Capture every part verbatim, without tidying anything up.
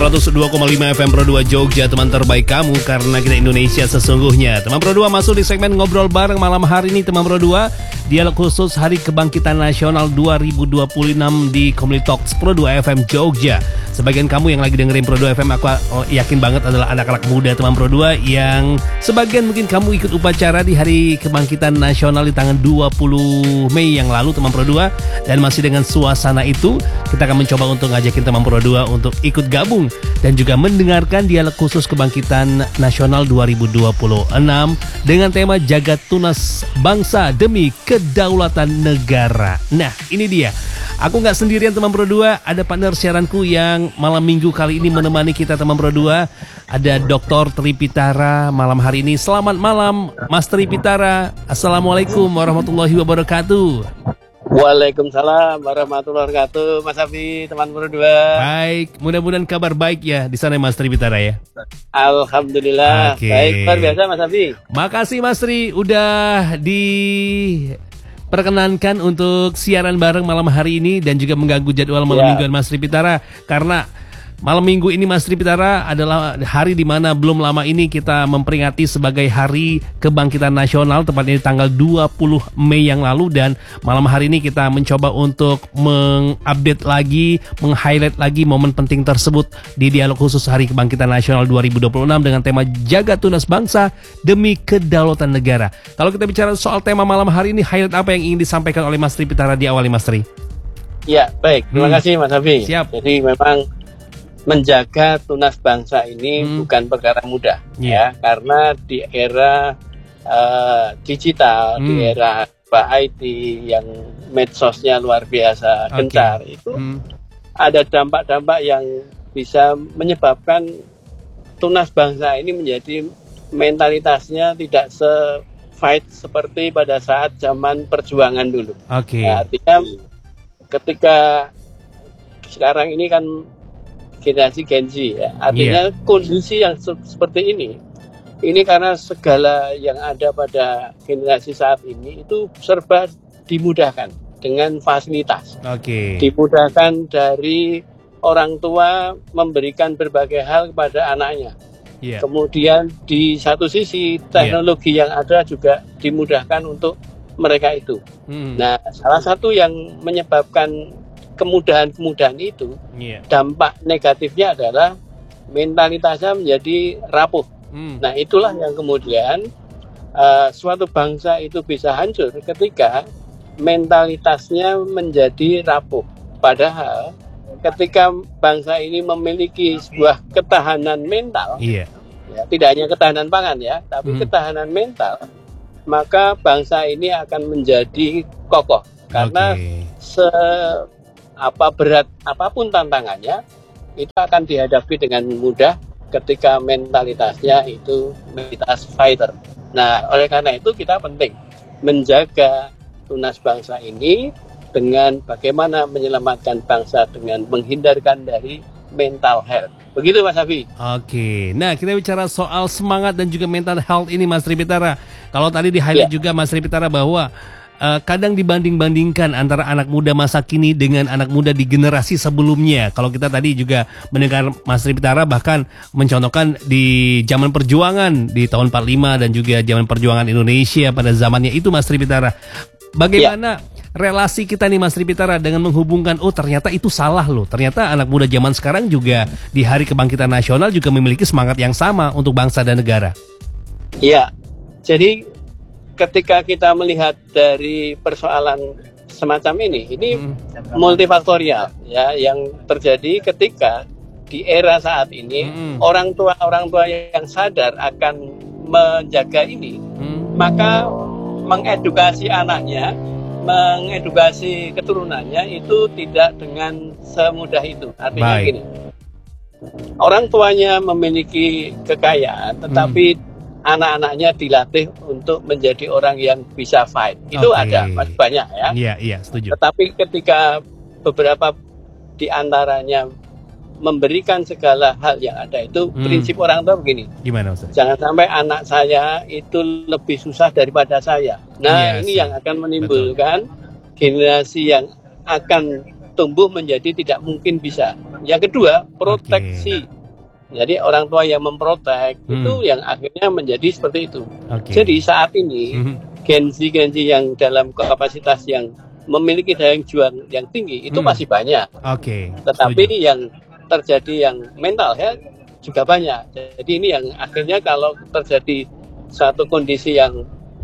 seratus dua koma lima F M Pro dua Jogja, teman terbaik kamu karena kita Indonesia sesungguhnya. Teman Pro dua masuk di segmen ngobrol bareng malam hari ini. Teman Pro dua, dialog khusus Hari Kebangkitan Nasional dua ribu dua puluh enam di Community Talks Pro dua F M Jogja. Sebagian kamu yang lagi dengerin Pro dua F M, aku yakin banget adalah anak-anak muda teman Pro dua yang sebagian mungkin kamu ikut upacara di Hari Kebangkitan Nasional di tanggal dua puluh Mei yang lalu teman Pro dua. Dan masih dengan suasana itu, kita akan mencoba untuk ngajakin teman Pro dua untuk ikut gabung dan juga mendengarkan dialog khusus Kebangkitan Nasional dua ribu dua puluh enam dengan tema Jaga Tunas Bangsa Demi Kedaulatan Negara. Nah, ini dia. Aku nggak sendirian teman Pro dua, ada partner siaranku yang malam minggu kali ini menemani kita teman Pro dua. Ada Doktor Tripitara malam hari ini. Selamat malam Mas Tripitara. Assalamualaikum warahmatullahi wabarakatuh. Waalaikumsalam warahmatullahi wabarakatuh, Mas Abi, teman Pro dua. Baik, mudah-mudahan kabar baik ya di sana Mas Tripitara ya. Alhamdulillah, okay. Baik, luar biasa Mas Abi. Makasih Mas Tri, udah diperkenankan untuk siaran bareng malam hari ini dan juga mengganggu jadwal malam yeah. mingguan Mas Tripitara. Karena malam minggu ini Mas Tripitara adalah hari di mana belum lama ini kita memperingati sebagai Hari Kebangkitan Nasional, tepatnya di tanggal dua puluh Mei yang lalu. Dan malam hari ini kita mencoba untuk mengupdate lagi, meng-highlight lagi momen penting tersebut di dialog khusus Hari Kebangkitan Nasional dua ribu dua puluh enam dengan tema Jaga Tunas Bangsa Demi Kedaulatan Negara. Kalau kita bicara soal tema malam hari ini, highlight apa yang ingin disampaikan oleh Mas Tripitara di awal, Mas Tri? Ya, baik. Terima hmm. kasih Mas Abi. Siap. Jadi memang menjaga tunas bangsa ini hmm. bukan perkara mudah yeah. ya, karena di era uh, digital, hmm. di era I T yang medsosnya luar biasa okay. gencar itu hmm. ada dampak-dampak yang bisa menyebabkan tunas bangsa ini menjadi mentalitasnya tidak se-fight seperti pada saat zaman perjuangan dulu. Okay. Nah, artinya ketika sekarang ini kan generasi Gen Z ya, artinya yeah. kondisi yang se seperti ini, ini karena segala yang ada pada generasi saat ini itu serba dimudahkan dengan fasilitas. Oke. Okay. Dimudahkan dari orang tua memberikan berbagai hal kepada anaknya. Yeah. Kemudian di satu sisi teknologi yeah. yang ada juga dimudahkan untuk mereka itu. Hmm. Nah, salah satu yang menyebabkan kemudahan-kemudahan itu, yeah. dampak negatifnya adalah mentalitasnya menjadi rapuh. Mm. Nah, itulah yang kemudian uh, suatu bangsa itu bisa hancur ketika mentalitasnya menjadi rapuh. Padahal ketika bangsa ini memiliki sebuah ketahanan mental, yeah. ya, tidak hanya ketahanan pangan ya, tapi mm. ketahanan mental, maka bangsa ini akan menjadi kokoh. Karena okay. se apa berat apapun tantangannya itu akan dihadapi dengan mudah ketika mentalitasnya itu mentalitas fighter. Nah, oleh karena itu kita penting menjaga tunas bangsa ini dengan bagaimana menyelamatkan bangsa dengan menghindarkan dari mental health. Begitu Mas Abi. Oke, nah kita bicara soal semangat dan juga mental health ini Mas Tripitara. Kalau tadi di highlight yeah. juga Mas Tripitara bahwa Uh, kadang dibanding-bandingkan antara anak muda masa kini dengan anak muda di generasi sebelumnya. Kalau kita tadi juga mendengar Mas Tripitara bahkan mencontohkan di zaman perjuangan di tahun empat puluh lima dan juga zaman perjuangan Indonesia pada zamannya itu Mas Tripitara. Bagaimana ya. relasi kita nih Mas Tripitara dengan menghubungkan, oh ternyata itu salah loh. Ternyata anak muda zaman sekarang juga di Hari Kebangkitan Nasional juga memiliki semangat yang sama untuk bangsa dan negara. Iya, jadi ketika kita melihat dari persoalan semacam ini, ini hmm. multifaktorial ya, yang terjadi ketika di era saat ini hmm. orang tua orang tua yang sadar akan menjaga ini, hmm. maka mengedukasi anaknya, mengedukasi keturunannya itu tidak dengan semudah itu. Artinya Baik. gini, orang tuanya memiliki kekayaan, tetapi hmm. anak-anaknya dilatih untuk menjadi orang yang bisa fight. Itu okay. ada, masih banyak ya. Iya, iya, setuju. Tetapi ketika beberapa di antaranya memberikan segala hal yang ada itu, hmm. prinsip orang tua begini. Gimana Ustaz? Jangan sampai anak saya itu lebih susah daripada saya. Nah, yes, ini yang akan menimbulkan betul. generasi yang akan tumbuh menjadi tidak mungkin bisa. Yang kedua, proteksi. Okay. Jadi orang tua yang memprotek hmm. itu yang akhirnya menjadi seperti itu. Okay. Jadi saat ini hmm. genzi-genzi yang dalam kapasitas yang memiliki daya juang yang tinggi itu hmm. masih banyak. Oke. Okay. Tetapi Setuju. Yang terjadi yang mental health juga banyak. Jadi ini yang akhirnya kalau terjadi satu kondisi yang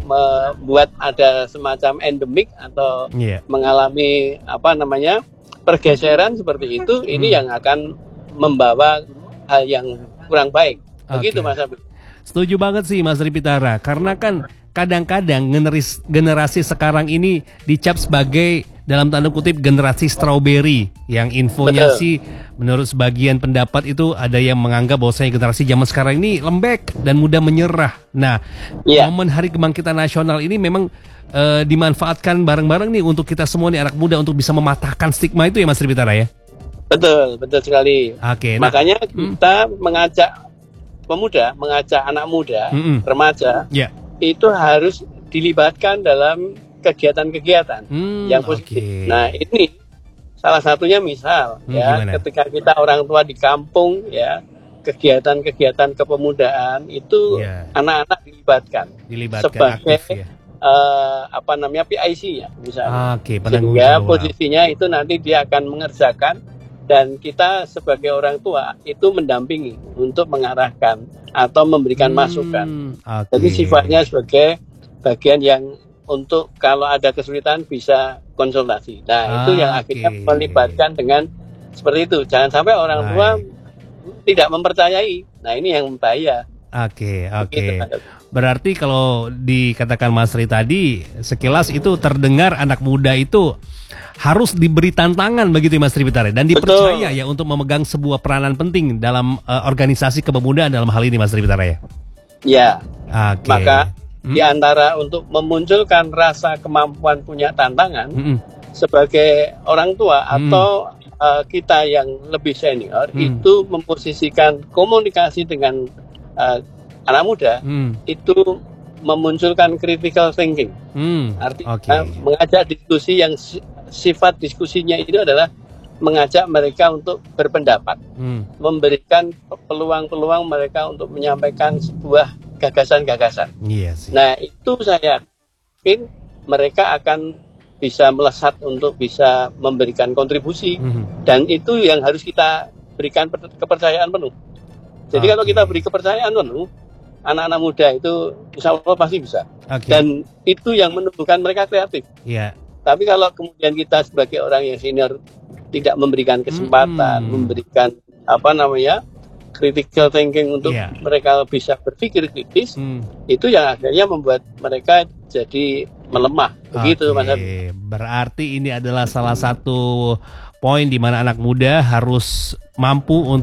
membuat ada semacam endemik atau yeah. mengalami apa namanya pergeseran seperti itu, hmm. ini yang akan membawa hal yang kurang baik. Begitu okay. Mas Abi. Setuju banget sih Mas Ripitara, karena kan kadang-kadang generasi, generasi sekarang ini dicap sebagai dalam tanda kutip generasi strawberry, yang infonya Betul. Sih menurut sebagian pendapat itu ada yang menganggap bahwasanya generasi zaman sekarang ini lembek dan mudah menyerah. Nah, yeah. momen Hari Kebangkitan Nasional ini memang uh, dimanfaatkan bareng-bareng nih untuk kita semua nih anak muda untuk bisa mematahkan stigma itu ya Mas Ripitara ya. Betul, betul sekali. Oke, nah, makanya kita hmm. mengajak pemuda, mengajak anak muda, hmm. remaja, yeah. itu harus dilibatkan dalam kegiatan-kegiatan hmm, yang positif. Okay. Nah, ini salah satunya misal hmm, ya, gimana? Ketika kita orang tua di kampung ya, kegiatan-kegiatan kepemudaan itu yeah. anak-anak dilibatkan, dilibatkan sebagai aktif, ya. uh, apa namanya P I C ya, misalnya. Okay, sehingga posisinya itu nanti dia akan mengerjakan. Dan kita sebagai orang tua itu mendampingi untuk mengarahkan atau memberikan hmm, masukan. Okay. Jadi sifatnya sebagai bagian yang untuk kalau ada kesulitan bisa konsultasi. Nah ah, itu yang akhirnya okay. melibatkan dengan seperti itu. Jangan sampai orang tua Baik. tidak mempercayai. Nah ini yang bahaya. Oke, okay, oke. Okay. Berarti kalau dikatakan Mas Ri tadi, sekilas itu terdengar anak muda itu harus diberi tantangan begitu ya Mas Ripitara, dan dipercaya Betul. Ya untuk memegang sebuah peranan penting dalam uh, organisasi kepemudaan dalam hal ini Mas Ripitara ya. Ya. Okay. Maka hmm? di antara untuk memunculkan rasa kemampuan punya tantangan hmm. sebagai orang tua hmm. atau uh, kita yang lebih senior hmm. itu memposisikan komunikasi dengan uh, anak muda hmm. itu memunculkan critical thinking. Hmm. Artinya okay. mengajak diskusi yang sifat diskusinya itu adalah mengajak mereka untuk berpendapat, hmm. memberikan peluang-peluang mereka untuk menyampaikan sebuah gagasan-gagasan. Yes. Nah itu saya yakin mereka akan bisa melesat untuk bisa memberikan kontribusi, hmm. dan itu yang harus kita berikan kepercayaan penuh. Jadi okay. kalau kita beri kepercayaan penuh, anak-anak muda itu insya Allah pasti bisa. Okay. Dan itu yang menumbuhkan mereka kreatif. Yeah. Tapi kalau kemudian kita sebagai orang yang senior tidak memberikan kesempatan, hmm. memberikan apa namanya critical thinking untuk yeah. mereka bisa berpikir kritis, hmm. itu yang akhirnya membuat mereka jadi melemah. Begitu, Mas Abi. Berarti ini adalah salah satu poin di mana anak muda harus mampu untuk